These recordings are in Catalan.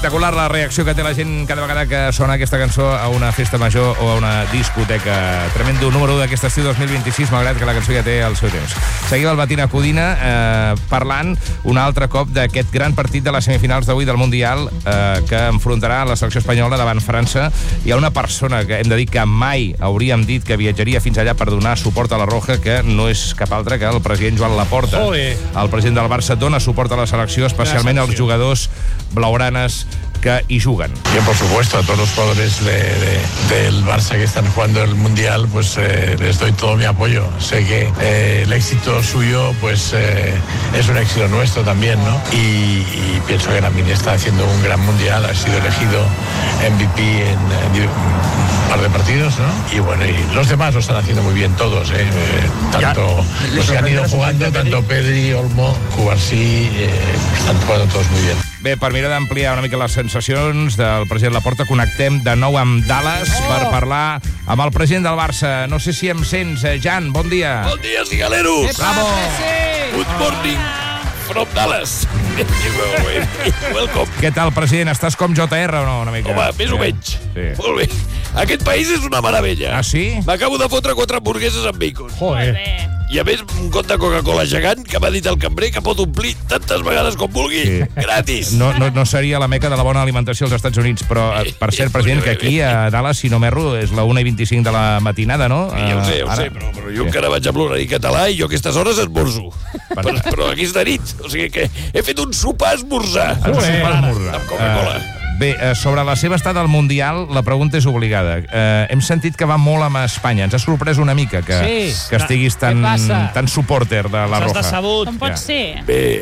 Espectacular la reacció que té la gent cada vegada que sona aquesta cançó a una festa major o a una discoteca. Tremendo número 1 d'aquest estiu 2026, malgrat que la cançó ja té el seu temps. Seguim al Matina Codina parlant un altre cop d'aquest gran partit de les semifinals d'avui del Mundial que enfrontarà la selecció espanyola davant França. Hi ha una persona que hem de dir que mai hauríem dit que viatjaria fins allà per donar suport a la Roja, que no és cap altre que el president Joan Laporta. El president del Barça dona suport a la selecció, especialment als jugadors blaugranes que hi juguen. Yo, por supuesto, a todos los jugadores del Barça que están jugando el Mundial, pues les doy todo mi apoyo. Sé que el éxito suyo, pues es un éxito nuestro también, ¿no? Y pienso que Lamine está haciendo un gran Mundial, ha sido elegido MVP en un par de partidos, ¿no? Y bueno, y los demás lo están haciendo muy bien todos, tanto los que han ido jugando, tanto Pedri, Olmo, Cubarsí, están jugando todos muy bien. Bé, per mirar d'ampliar una mica les sensacions del president Laporta, connectem de nou amb Dallas per parlar amb el president del Barça. No sé si em sents, Jan, bon dia. Bon dia, cigaleros. Bravo. Good morning from Dallas. Welcome. Què tal, president? Estàs com JR o no, una mica? Home, més o menys. Sí. Molt bé. Aquest país és una meravella. Ah, sí? M'acabo de fotre 4 hamburgueses amb bacon. Joder. I a més, un got de Coca-Cola gegant que m'ha dit el cambrer que pot omplir tantes vegades com vulgui. Sí. Gratis. No seria la meca de la bona alimentació als Estats Units, però, per cert, president, que aquí a Dallas, si no m'erro, és la 1:25 de la matinada, no? Ja ho sé, però jo encara vaig amb l'horari català i jo a aquestes hores esmorzo. Però aquí és de nit, o sigui que he fet un sopar esmorzar. Un sopar esmorzar. Amb Coca-Cola. Bé, sobre la seva estada al Mundial, la pregunta és obligada. Hem sentit que va molt amb Espanya. Ens ha sorprès una mica que estiguis tan supporter de la Roja. S'has decebut. Com pot ser? Bé,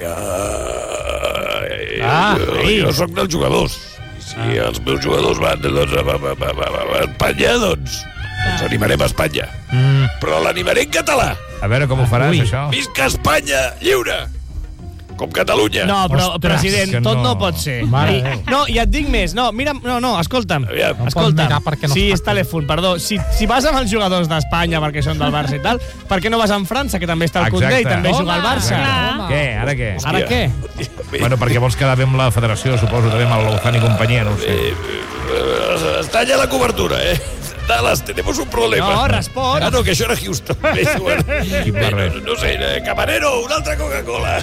jo sóc dels jugadors. Si els meus jugadors van a Espanya, doncs animarem a Espanya. Però l'animaré en català. A veure com ho faràs, això. Visca Espanya lliure! Com Catalunya. No, però, president, tot no pot ser. No, i et dic més. No, mira, no, escolta'm. Escolta, sí, és telèfon, perdó. Si vas amb els jugadors d'Espanya perquè són del Barça i tal, per què no vas amb França, que també està al Condé i també juga al Barça? Què? Ara què? Ara què? Bueno, perquè vols quedar bé amb la federació, suposo, també amb el Lozano i companyia, no ho sé. Està allà la cobertura, Dallas, tenemos un problema. No, respon. Ah, no, que això era Houston. No sé, camarero, una altra Coca-Cola.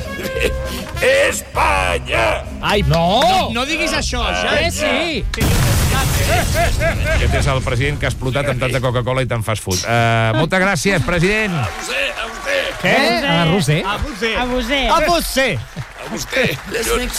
Espanya! Ai, no diguis això, ja. Sí. Aquest és el president que ha explotat amb tanta Coca-Cola i tant fast food. Moltes gràcies, president. A vostè. Què? A Roser. A vostè. A vostè.